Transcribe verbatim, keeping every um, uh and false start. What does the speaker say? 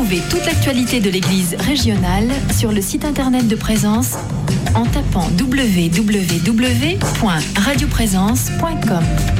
Retrouvez toute l'actualité de l'Église régionale sur le site internet de Présence en tapant w w w point radio présence point com.